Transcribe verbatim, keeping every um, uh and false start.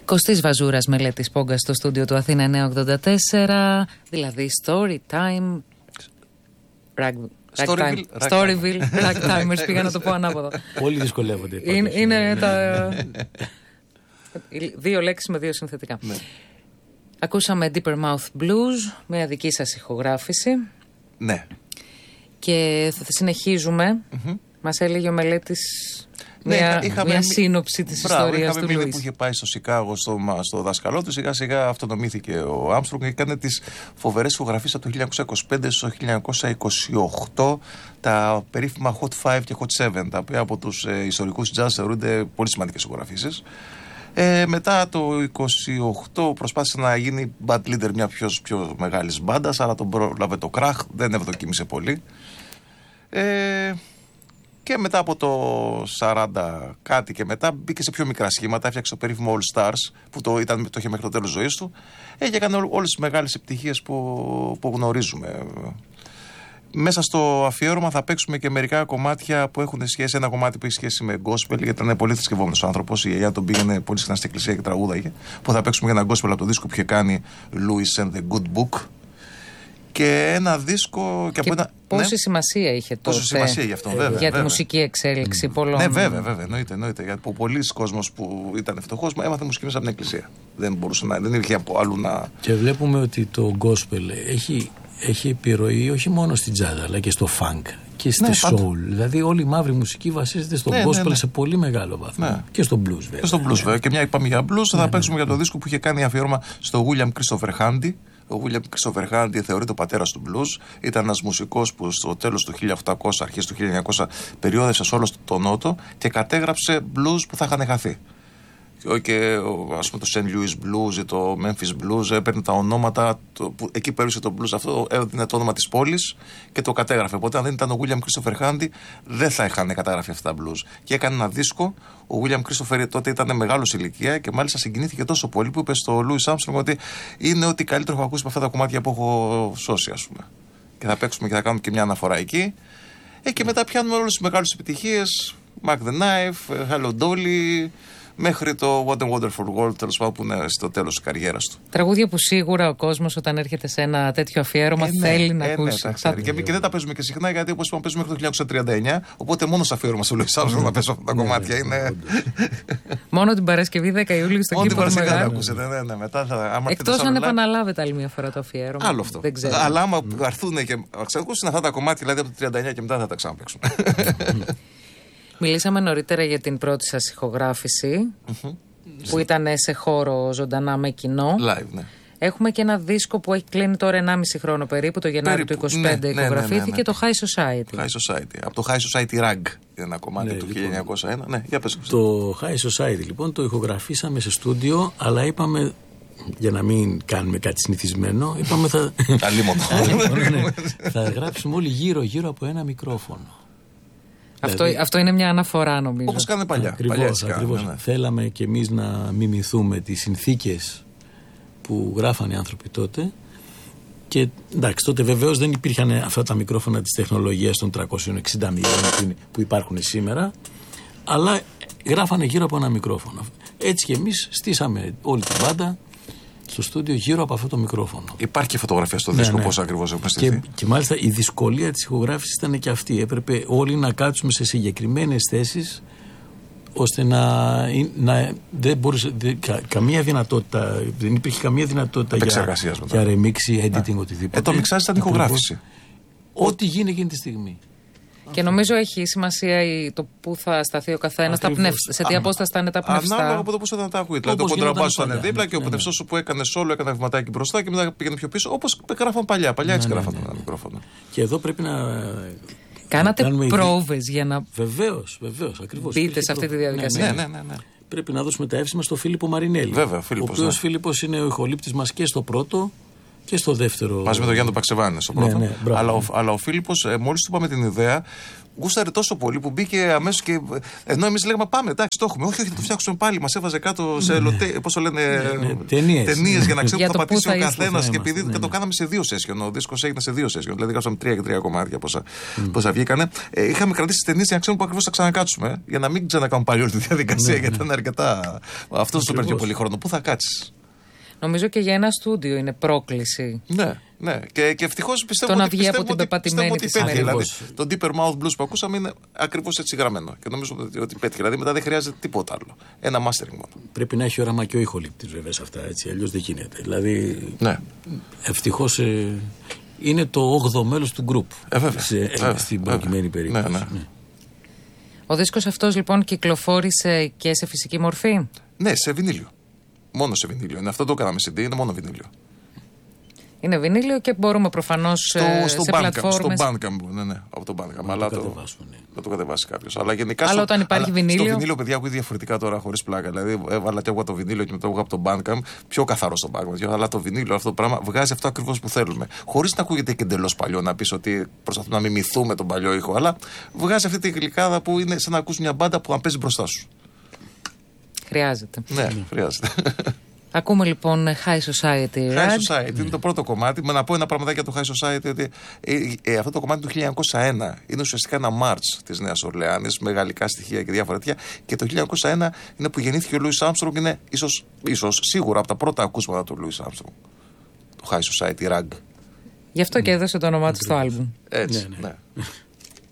Κωστής Βαζούρας, Μελέτης Πόγκα στο στούντιο του Αθήνα εννιακόσια ογδόντα τέσσερα, δηλαδή Story Time. Storyville, Storyville, Ragtimers, πήγα να το πω ανάποδα. Όλοι δυσκολεύονται. Είναι, είναι τα δύο λέξεις με δύο συνθετικά. Ναι. Ακούσαμε Deeper Mouth Blues, μια δική σας ηχογράφηση. Ναι. Και θα συνεχίζουμε. Mm-hmm. Μας έλεγε ο Μελέτης ναι, μια, είχαμε, μια σύνοψη της μπράβο, ιστορίας του Λουίς. Που είχε πάει στο Σικάγο στο, στο δάσκαλό του, σιγά σιγά αυτονομήθηκε ο Άρμστρονγκ και έκανε τις φοβερές ηχογραφίες από το χίλια εννιακόσια είκοσι πέντε στο χίλια εννιακόσια είκοσι οκτώ, τα περίφημα Hot Five και Hot Seven, τα οποία από τους ε, ιστορικούς jazz θεωρούνται πολύ σημαντικές ηχογραφήσεις. Ε, μετά το είκοσι οκτώ προσπάθησε να γίνει band leader μια πιο, πιο μεγάλης μπάντας, αλλά τον πρόλαβε το κράχ, δεν ευδοκίμησε πολύ. Ε, και μετά από το σαράντα κάτι και μετά μπήκε σε πιο μικρά σχήματα, έφτιαξε το περίφημο All Stars που το, ήταν, το είχε μέχρι το τέλος της ζωής του, ε, και έκανε όλες τις μεγάλες επιτυχίες που, που γνωρίζουμε. Μέσα στο αφιέρωμα θα παίξουμε και μερικά κομμάτια που έχουν σχέση. Ένα κομμάτι που έχει σχέση με gospel, γιατί ήταν πολύ θρησκευόμενος άνθρωπος. Η γιαγιά τον πήγαινε πολύ συχνά στην εκκλησία και τραγούδαγε. Που θα παίξουμε και ένα gospel από το δίσκο που είχε κάνει Louis and the Good Book. Και ένα δίσκο. Και, και από ένα, πόση ναι, σημασία είχε τότε. Πόση σημασία για αυτό, βέβαια. Για βέβαια. τη μουσική εξέλιξη πολλών. Ναι, βέβαια, βέβαια. Εννοείται, εννοείται. Γιατί πολλοί κόσμος που ήταν φτωχός έμαθε μουσική μέσα από την εκκλησία. Δεν μπορούσε να. Δεν είχε από άλλου να. Και βλέπουμε ότι το gospel έχει. Έχει επιρροή όχι μόνο στην τζάζα αλλά και στο funk και στη ναι, soul. Πάντα. Δηλαδή όλη η μαύρη μουσική βασίζεται στο ναι, gospel ναι, ναι. σε πολύ μεγάλο βαθμό. Ναι. Και στο blues βέβαια. Και στο blues βέβαια. Και μια είπαμε για blues, θα ναι, παίξουμε ναι. για το δίσκο που είχε κάνει αφιέρωμα στο William Christopher Handy. Ο William Christopher Handy θεωρείται ο πατέρας του blues. Ήταν ένας μουσικός που στο τέλος του χίλια οκτακόσια, αρχές του χίλια εννιακόσια περιόδευσε σε όλο τον Νότο και κατέγραψε blues που θα είχαν χαθεί. Και ας πούμε το Saint Louis Blues ή το Memphis Blues έπαιρνε τα ονόματα, το, που, εκεί που έρουσε το blues αυτό έδινε το όνομα της πόλης και το κατέγραφε. Οπότε αν δεν ήταν ο William Christopher Handy δεν θα είχαν καταγραφεί αυτά τα blues. Και έκανε ένα δίσκο, ο William Christopher τότε ήταν μεγάλος ηλικία και μάλιστα συγκινήθηκε τόσο πολύ που είπε στο Louis Armstrong ότι είναι ότι καλύτερο έχω ακούσει από αυτά τα κομμάτια που έχω σώσει, ας πούμε. Και θα παίξουμε και θα κάνουμε και μια αναφορά εκεί. Ε, και μετά πιάνουμε όλες τις μεγάλες επιτυχίες, Mac the Knife, Hello Dolly, μέχρι το What a Wonderful World, τέλος πάντων, που είναι στο τέλος της καριέρας του. Τραγούδια που σίγουρα ο κόσμος όταν έρχεται σε ένα τέτοιο αφιέρωμα ε, θέλει ναι, να ε, ακούσει. Ναι, θα... και, και δεν τα παίζουμε και συχνά, γιατί όπως είπαμε παίζουμε μέχρι το χίλια εννιακόσια τριάντα εννιά, οπότε μόνο στο αφιέρωμα στο Louis Armstrong να πέσω αυτά τα κομμάτια. Είναι... μόνο την Παρασκευή δέκα Ιουλίου στον Κήπο του Μεγάλου. Εκτός αν επαναλάβετε άλλη μια φορά το αφιέρωμα. Άλλο αυτό. Αλλά άμα έρθουν και ξανακούσουν αυτά τα κομμάτια, δηλαδή από το τριάντα εννιά και μετά θα τα ξαναπαίξουμε. Μιλήσαμε νωρίτερα για την πρώτη σας ηχογράφηση mm-hmm. που ήταν σε χώρο ζωντανά με κοινό. Live, ναι. Έχουμε και ένα δίσκο που έχει κλείνει τώρα ενάμιση χρόνο περίπου, το Γενάρη περίπου, του είκοσι πέντε ναι, ηχογραφήθηκε, ναι, ναι, ναι, ναι. Το High Society. High Society. Από το High Society Rag, ένα κομμάτι ναι, του λοιπόν, χίλια εννιακόσια ένα. Ναι, για πες. Το High Society λοιπόν το ηχογραφήσαμε σε στούντιο, αλλά είπαμε, για να μην κάνουμε κάτι συνηθισμένο, είπαμε θα, θα γράψουμε όλοι γύρω-γύρω από ένα μικρόφωνο. Αυτό, δηλαδή, αυτό είναι μια αναφορά νομίζω. Όπως κάνανε παλιά. Ακριβώς, παλιά ακριβώς. Κάνανε, ναι. Θέλαμε κι εμείς να μιμηθούμε τις συνθήκες που γράφανε οι άνθρωποι τότε. Και εντάξει, τότε βεβαίως δεν υπήρχαν αυτά τα μικρόφωνα της τεχνολογίας των τριακόσια εξήντα μιλιών που υπάρχουν σήμερα, αλλά γράφανε γύρω από ένα μικρόφωνο. Έτσι κι εμείς στήσαμε όλη την μπάντα στο στούντιο γύρω από αυτό το μικρόφωνο. Υπάρχει και φωτογραφία στο δίσκο, ναι, ναι. Πώς ακριβώς έχουμε στηθεί. Και, και μάλιστα η δυσκολία της ηχογράφησης ήταν και αυτή. Έπρεπε όλοι να κάτσουμε σε συγκεκριμένες θέσεις, ώστε να, να δεν μπορούσε, δε, κα, καμία δυνατότητα, δεν υπήρχε καμία δυνατότητα για, για remix ή editing, οτιδήποτε. Ε, το μιξάζ ήταν ηχογράφηση. Ό,τι γίνει εκείνη τη στιγμή. Και νομίζω έχει σημασία το πού θα σταθεί ο καθένας, σε τι απόσταση θα είναι τα πνευστά. Ανάλογα από το πώς θα τα ακούει. Δηλαδή το κοντραμπάσο ήταν δίπλα και ο πνευστός σου που έκανε solo έκανε βηματάκι μπροστά και μετά πήγαινε πιο πίσω. Όπως γράφαν παλιά. Παλιά έτσι γράφαν τα μικρόφωνα. Και εδώ πρέπει να. Κάνατε πρόβες για να. Βεβαίως, βεβαίως. Ακριβώς. Μπείτε σε αυτή τη διαδικασία. Ναι, ναι, ναι. Πρέπει να δώσουμε τα εύσημα στο Φίλιππο Μαρινέλη. Βέβαια, ο οποίος Φίλιππος είναι ο ηχολήπτης μας και στο πρώτο Και στο δεύτερο. Μαζί με τον Γιάννη Παξεβάνη στο πρώτο. Ναι, ναι, αλλά, ο, αλλά ο Φίλιππος, ε, μόλις του είπαμε την ιδέα, γούσταρε τόσο πολύ που μπήκε αμέσως και. Ενώ εμείς λέγαμε πάμε, εντάξει, το έχουμε. Όχι, όχι, θα το φτιάξουμε πάλι. Μας έβαζε κάτω σε λοτέ, πώς το λένε. Ταινίες για να ξέρουμε που θα πατήσει ο καθένας. Και επειδή το κάναμε σε δύο session, ο δίσκος έγινε σε δύο session. Δηλαδή, γράψαμε τρία και τρία κομμάτια πόσα βγήκανε. Είχαμε κρατήσει τις ταινίες για να ξέρουμε που ακριβώς θα ξανακάτσουμε. Για να μην ξανακάνουμε πάλι όλη τη διαδικασία, γιατί ήταν αρκετά. Αυτό το παίρνει πολύ χρόνο. Πού θα κάτσεις. Νομίζω και για ένα στούντιο είναι πρόκληση. Ναι, ναι. Και, και ευτυχώς πιστεύω το ότι, να βγει πιστεύω από την πεπατημένη ότι πέτυχε. Δηλαδή, το Deeper Mouth Blues που ακούσαμε είναι ακριβώς έτσι γραμμένο. Και νομίζω ότι, ότι πέτυχε. Δηλαδή μετά δεν χρειάζεται τίποτα άλλο. Ένα mastering μόνο. Πρέπει να έχει όραμα και ο ηχολήπτης βέβαια σε αυτά. Έτσι, αλλιώς δεν γίνεται. Δηλαδή. Ναι. Ευτυχώς ε, είναι το όγδοο μέλος του group. Ε, βέβαια, σε, ε, βέβαια, στην βέβαια, προκειμένη περίπτωση. Ναι, ναι. Ναι. Ο δίσκος αυτός λοιπόν κυκλοφόρησε και σε φυσική μορφή. Ναι, σε βινίλιο. Μόνο σε βινίλιο. Είναι αυτό το έκαναμε σι ντι, είναι μόνο βινίλιο. Είναι βινίλιο και μπορούμε προφανώς στο, σε στο πλατφόρμες. Στο Bandcamp, ναι, ναι, από το Bandcamp. Αλλά το, το, ναι. το, το κατεβάσει κάποιος. Αλλά γενικά. Αλλά όταν υπάρχει αλλά, βινίλιο. Στο βινίλιο, παιδιά, ακούει διαφορετικά τώρα χωρίς πλάκα. Δηλαδή, έβαλα και εγώ το βινίλιο και μετά εγώ από το Bandcamp. Πιο καθαρό στο Bandcamp. Αλλά το βινίλιο αυτό το πράγμα βγάζει αυτό ακριβώς που θέλουμε. Χωρίς να ακούγεται και εντελώς παλιό, να πει ότι προσπαθούμε να μιμηθούμε τον παλιό ήχο. Αλλά βγάζει αυτή τη γλυκάδα που είναι σαν να ακούς μια μπάντα που να παίζει μπροστά σου. Χρειάζεται. Ναι, χρειάζεται. Ακούμε λοιπόν High Society. High Society mm. είναι το πρώτο κομμάτι. Με να πω ένα πραγματάκι για το High Society, ότι ε, ε, αυτό το κομμάτι του χίλια εννιακόσια ένα είναι ουσιαστικά ένα march της Νέας Ορλεάνης με γαλλικά στοιχεία και διάφορα τέτοια. Και το χίλια εννιακόσια ένα είναι που γεννήθηκε ο Louis Armstrong, είναι ίσως, ίσως σίγουρα από τα πρώτα ακούσματα του Louis Armstrong. Το High Society Rag. Γι' αυτό mm. και έδωσε το όνομά του στο άλμπουμ. Έτσι, ναι. ναι. ναι.